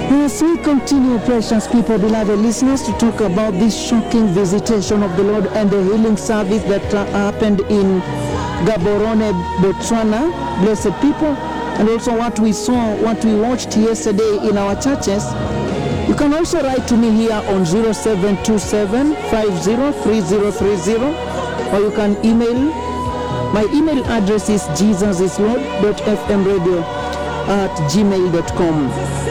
As we continue, precious people, beloved listeners, to talk about this shocking visitation of the Lord and the healing service that happened in Gaborone, Botswana, blessed people, and also what we saw, what we watched yesterday in our churches, you can also write to me here on 0727 503030, or you can email. My email address is jesusislord.fmradio@gmail.com.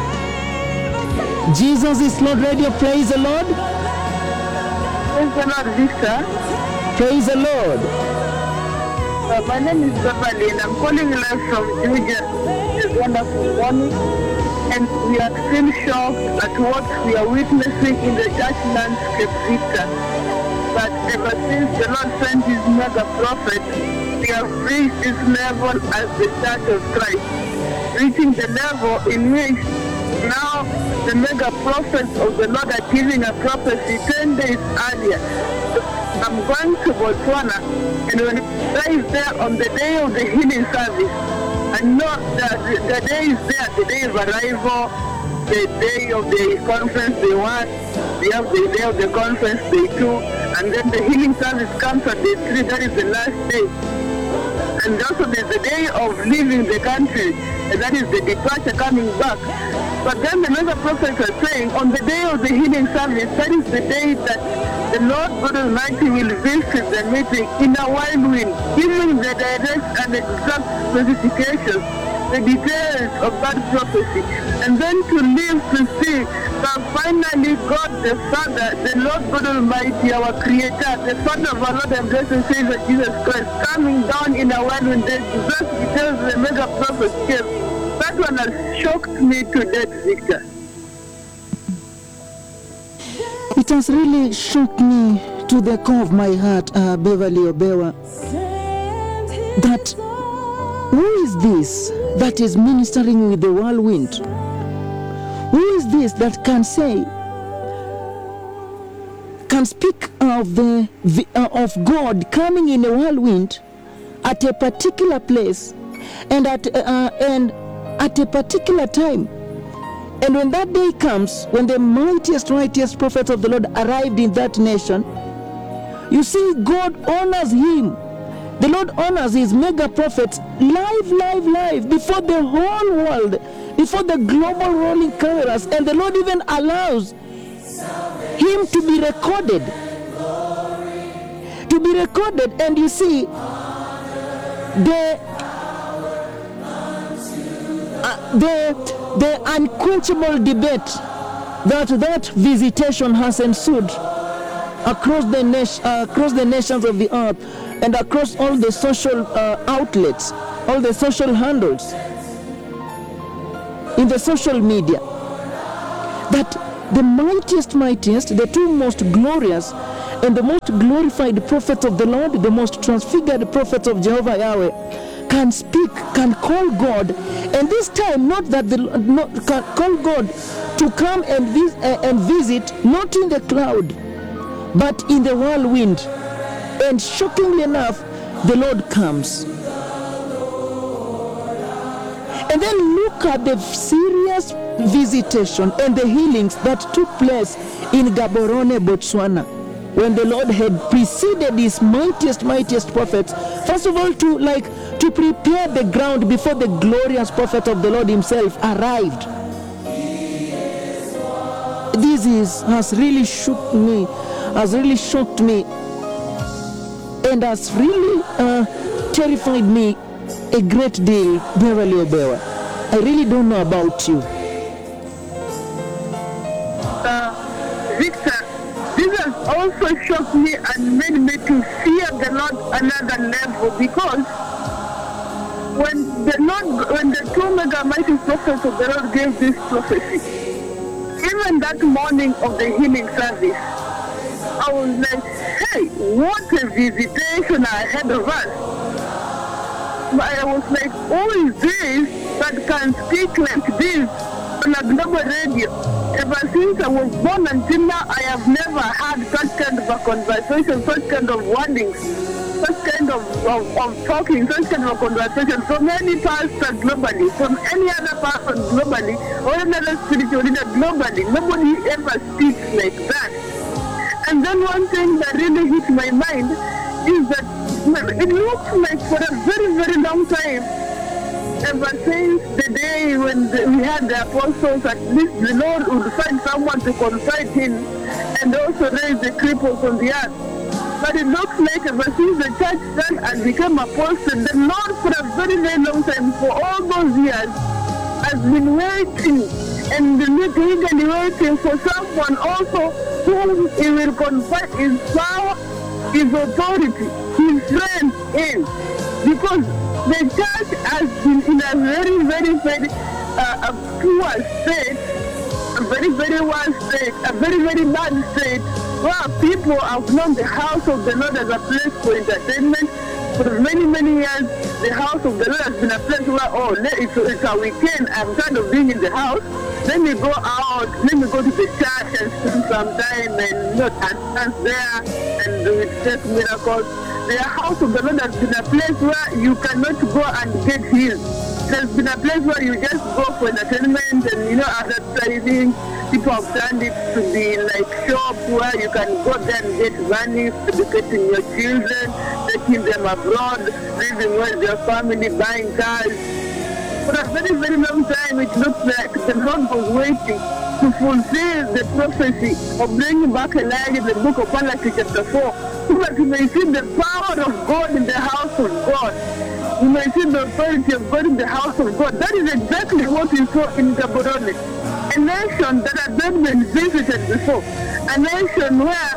Jesus is Lord Radio, praise the Lord. Praise the Lord, Victor. Praise the Lord. My name is Beverly and I'm calling live from Georgia. It's a wonderful morning and we are still shocked at what we are witnessing in the church landscape, Victor. But ever since the Lord sent his mega prophet, we have reached this level as the Church of Christ, reaching the level in which now the mega prophets of the Lord are giving a prophecy 10 days earlier. I'm going to Botswana, and when I arrive there on the day of the healing service, I know that the day is there, the day of arrival, the day of the conference day 1, we have the day of the conference day 2, and then the healing service comes on day 3, that is the last day. And also there's the day of leaving the country, and that is the departure coming back. But then the mega prophets are saying on the day of the healing service, that is the day that the Lord God Almighty will visit the meeting in a whirlwind, giving the direct and exact specifications, the details of that prophecy, and then to live to see that finally God the Father, the Lord God Almighty, our Creator, the Father of our Lord and blessed Savior Jesus Christ, coming down in a whirlwind, the exact details the mega prophet gave. That one has shocked me to death, Victor. It has really shocked me to the core of my heart, Beverly Obewa, that who is this that is ministering with the whirlwind? Who is this that can speak of of God coming in a whirlwind at a particular place and at a particular time? And when that day comes, when the mightiest prophets of the Lord arrived in that nation, you see, God honors him. The Lord honors his mega prophets live before the whole world, before the global rolling cameras, and the Lord even allows him to be recorded. And you see, the unquenchable debate that visitation has ensued across the nations of the earth and across all the social outlets, all the social handles in the social media, that the mightiest, the two most glorious and the most glorified prophets of the Lord, the most transfigured prophets of Jehovah Yahweh, can speak, can call God, and this time can call God to come and visit, not in the cloud, but in the whirlwind. And shockingly enough, the Lord comes. And then look at the serious visitation and the healings that took place in Gaborone, Botswana, when the Lord had preceded his mightiest prophets, first of all to prepare the ground before the glorious prophet of the Lord himself arrived. This has really shocked me, and has really terrified me a great deal, Beverly Obewa. I really don't know about you. Victor, this has also shocked me and made me to fear the Lord another level, because when the two mega mighty prophets of the Lord gave this prophecy, even that morning of the healing service, I was like, hey, what a visitation ahead of us. I was like, who is this that can speak like this on a global radio? Ever since I was born until now, I have never had such kind of a conversation, such kind of warnings. such kind of talking, such kind of conversation from any pastor globally, from any other person globally, or another spiritual leader globally. Nobody ever speaks like that. And then one thing that really hit my mind is that it looks like for a very, very long time, ever since the day when we had the apostles, at least the Lord would find someone to confide in and also raise the cripples on the earth. But it looks like ever since the church started and became apostle, the Lord for a very, very long time, for all those years, has been waiting and eagerly waiting for someone also whom he will confide his power, his authority, his strength in. Because the church has been in a very, very, very poor state, a very, very worse state, a very, very bad state, where people have known the house of the Lord as a place for entertainment. For many, many years, the house of the Lord has been a place where, it's a weekend, I'm tired of being in the house. Let me go out, let me go to the church and spend some time and dance there and witness miracles. The house of the Lord has been a place where you cannot go and get healed. It has been a place where you just go for entertainment and, other trading. People have turned it to be like shop where you can go there and get money, educating your children, taking them abroad, living with your family, buying cars. For a very, very long time, it looks like the Lord was waiting to fulfill the prophecy of bringing back Elijah in the book of Malachi chapter 4, so that you may see the power of God in the house of God. You may see the authority of God in the house of God. That is exactly what we saw in Gaborone, a nation that had not been visited before, a nation where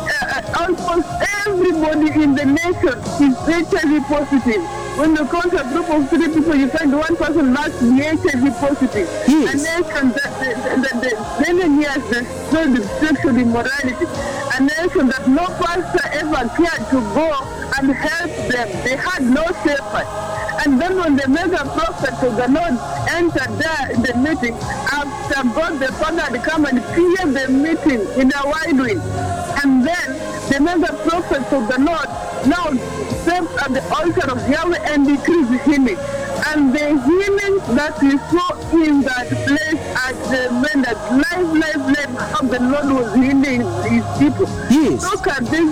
almost everybody in the nation is HIV positive. When you count a group of 3 people, you find one person must be HIV positive. Yes. A nation that many years destroyed sexual immorality. A nation that no pastor ever cared to go and help them. They had no shepherd. And then when the mega prophet of the Lord entered there in the meeting, after God the Father had come and cleared the meeting in a wide way, and then the mega prophet of the Lord now stepped at the altar of Yahweh and decreed healing. And the healing that we saw in that place at the Mendas, live, how the Lord was healing his people. Yes. Look at this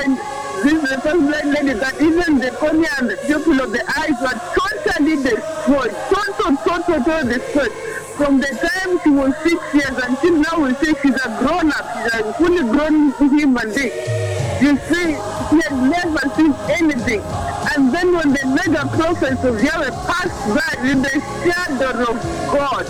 the first blind lady that even the cornea and the pupil of the eyes were totally destroyed. Totally destroyed. From the time she was 6 years until now we say she's a grown-up, she's a fully grown human being. You see, she had never seen anything. And then when the mega prophets of Yahweh passed by in the shadow of God,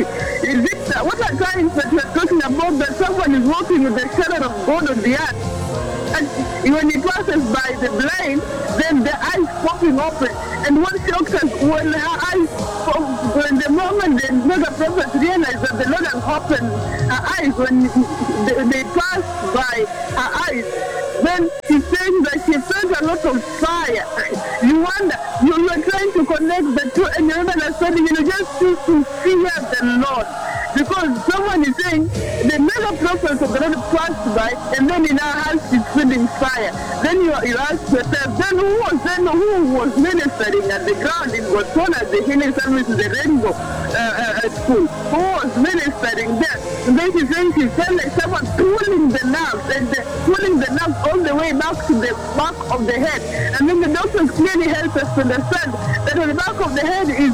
is it what a time that we're talking about, that someone is walking with the shadow of God on the earth? And when he passes by the blind, then the eyes popping open. And what shocked us, when her eyes, when the moment the mega prophet realized that the Lord had opened her eyes, when they passed by her eyes, then she said that she felt a lot of fire. You wonder, you are trying to connect the two, and you're not understanding, just choose to fear the Lord. Because someone is saying, the mega prophets of the Lord passed by, and then in our house is feeling fire. Then you ask yourself, then who was ministering at the ground in Botswana at the healing service in the Rainbow School? Who was ministering there? And then she's saying she felt like someone pulling the nerves, and pulling the nerves all the way back to the back of the head. And then the doctors clearly help us to understand that on the back of the head is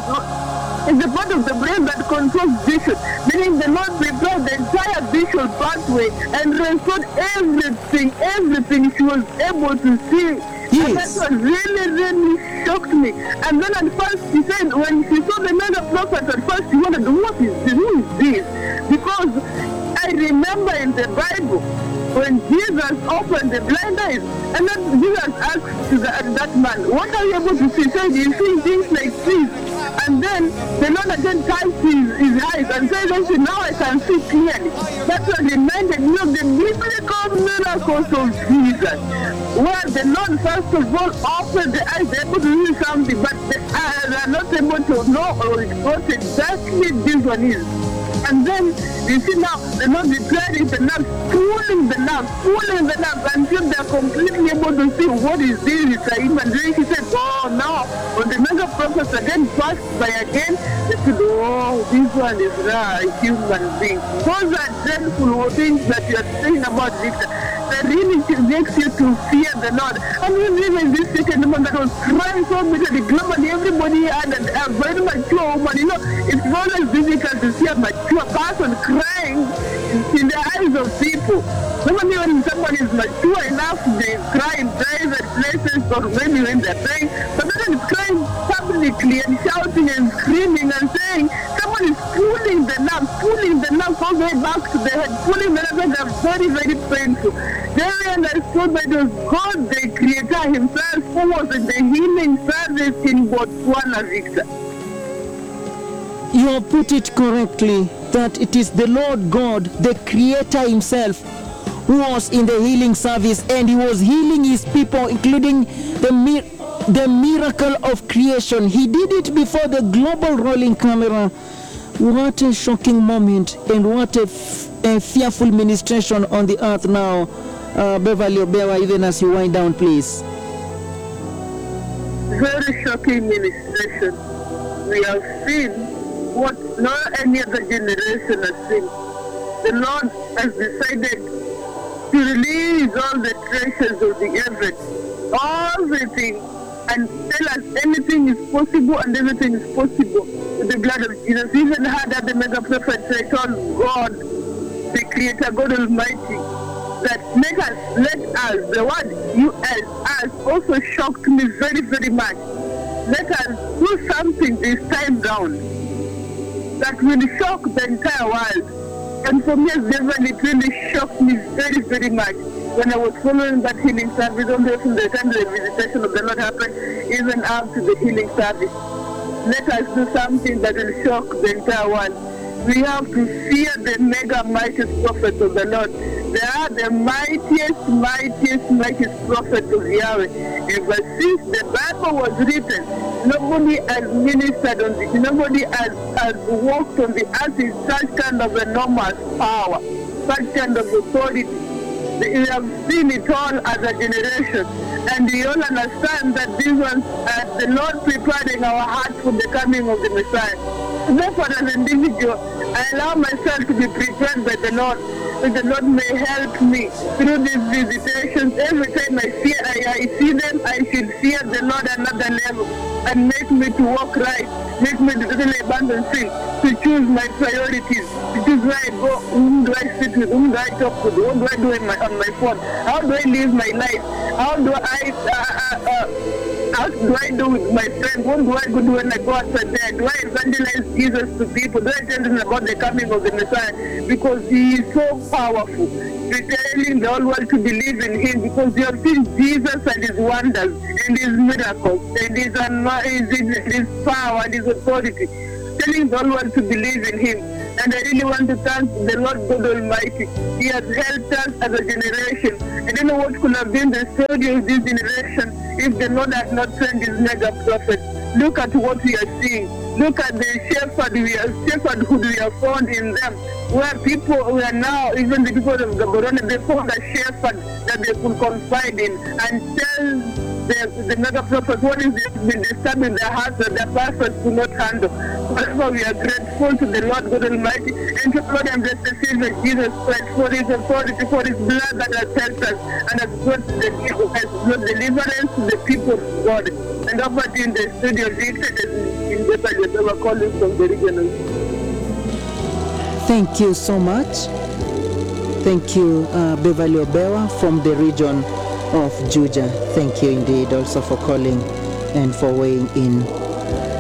the part of the brain that controls vision, meaning the Lord prepared the entire visual pathway and restored everything she was able to see. Yes. And that was really shocked me. And then at first she said, when she saw the mega prophet, at first she wondered, who is this? Because I remember in the Bible, when Jesus opened the blind eyes, and then Jesus asked to that man, what are you able to see? He said, you see things like trees. And then the Lord again touched his eyes and said, listen, now I can see clearly. That was reminded me of the biblical miracles of Jesus, where the Lord first of all opened the eyes, they're able to see something, but they are not able to know or what exactly this one is. And then you see now the Lord declaring the nerves, pulling the nerves until they are completely able to see what is this. It's a human being. He said, oh, now when the mega prophets again passed by again, they said, oh, this one is a human being. Those are dreadful things that you are saying about Victor. That really makes you to fear the Lord. And even this second woman that was crying so bitterly, globally, everybody had a very mature woman. You know, it's always difficult to see a mature person crying in the eyes of people. Normally when someone is mature enough, they cry in private places or maybe when they're praying, but then it's crying publicly and shouting and screaming and saying, someone is pulling the nerves all the way back to the head, pulling the nerves, are very, very painful. They understood that it was God, the Creator Himself, who was in the healing service in Botswana, Victor. You have put it correctly, that it is the Lord God, the Creator Himself, who was in the healing service, and He was healing His people, including the miracle of creation. He did it before the global rolling camera. What a shocking moment, and what a fearful ministration on the earth now. Beverly Obewa, even as you wind down, please. Very shocking ministration. We have seen what no any other generation has seen. The Lord has decided to release all the treasures of the heaven, everything, and tell us anything is possible and everything is possible with the blood of Jesus. Even had the mega prophet say, told God, the Creator, God Almighty, that let us, the word you as us also shocked me very, very much. Let us do something this time round that will shock the entire world. And for me as Devon, it really shocked me very, very much when I was following that healing service, all the way from the time the visitation of the Lord happened, even up to the healing service. Let us do something that will shock the entire world. We have to fear the mega mightiest prophets of the Lord. They are the mightiest prophets of Yahweh. Ever since the Bible was written, nobody has ministered on this. Nobody has walked on the earth in such kind of enormous power, such kind of authority. We have seen it all as a generation, and we all understand that this was the Lord preparing our hearts for the coming of the Messiah. Therefore, as an individual, I allow myself to be prepared by the Lord, that the Lord may help me through these visitations. Every time I see them, I should fear the Lord another level, and make me to walk right, make me to totally abandon sin, to choose my priorities, to choose where I go, whom do I sit with, whom do I talk with, what do I do on my phone, how do I live my life, how do I do with my friends, what do I do when I go outside there, do I evangelize Jesus to people, do I tell them about the coming of the Messiah, because He is so powerful. We're telling the whole world to believe in Him, because you have seen Jesus and His wonders, and His miracles, and His power and His authority, telling the whole world to believe in Him. And I really want to thank the Lord God Almighty. He has helped us as a generation. I don't know what could have been the story of this generation if the Lord had not sent His mega prophets. Look at what we are seeing. Look at the shepherdhood we have found in them, where people were now, even the people of Gaborone, they found a shepherd that they could confide in and tell the mega prophets what is been disturbing their hearts that their pastors could not handle. However, we are grateful to the Lord God Almighty and to Lord and blessed Savior Jesus Christ for His authority, for His blood that has helped us and has brought deliverance to the people of God. And over to in the studio, Victor in the calling from the regional. Thank you so much. Thank you, Beverly Obewa from the region of Juja. Thank you indeed also for calling and for weighing in